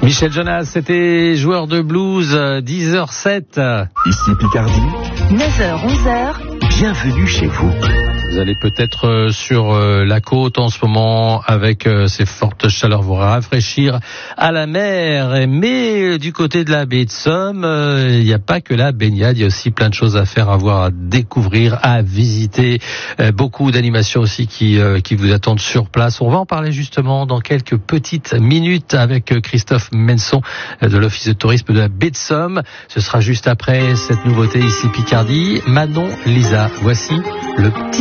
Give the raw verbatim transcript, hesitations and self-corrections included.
Michel Jonas, c'était joueur de blues, dix heures sept. Ici Picardie. neuf heures, onze heures. Bienvenue chez vous. Vous allez peut-être sur la côte en ce moment avec ces fortes chaleurs vous rafraîchir à la mer. Mais du côté de la baie de Somme, il n'y a pas que la baignade, il y a aussi plein de choses à faire, à voir, à découvrir, à visiter. Beaucoup d'animations aussi qui, qui vous attendent sur place. On va en parler justement dans quelques petites minutes avec Christophe Menson de l'Office de tourisme de la baie de Somme. Ce sera juste après cette nouveauté ici Picardie. Manon Lisa, voici le petit